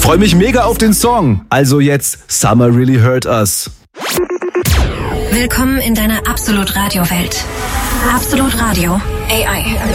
freue mich mega auf den Song. Also jetzt Summer Really Hurt Us. Willkommen in deiner Absolut Radio Welt. Absolut Radio AI.